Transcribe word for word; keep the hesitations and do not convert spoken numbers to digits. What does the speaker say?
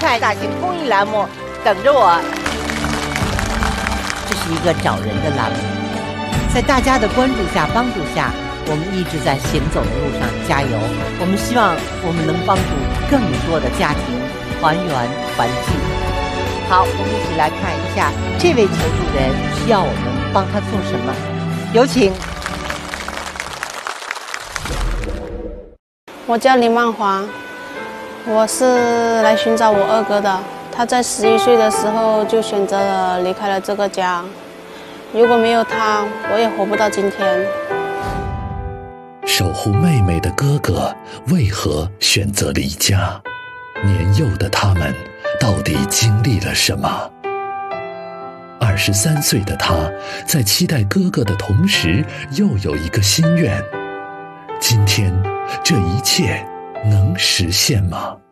看大型公益栏目，等着我。这是一个找人的栏目，在大家的关注下、帮助下，我们一直在行走的路上加油。我们希望我们能帮助更多的家庭还原团聚。好，我们一起来看一下这位求助人需要我们帮他做什么。有请。 我叫林曼华，我是来寻找我二哥的。他在十一岁的时候就选择了离开了这个家，如果没有他，我也活不到今天。 守护妹妹的哥哥为何选择离家？年幼的他们到底经历了什么？二十三岁的他在期待哥哥的同时，又有一个心愿。今天，这一切能实现吗？